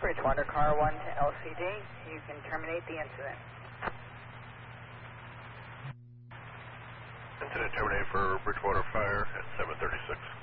Bridgewater Car 1 to LCD. You can terminate the incident. Incident terminated for Bridgewater Fire at 7:36.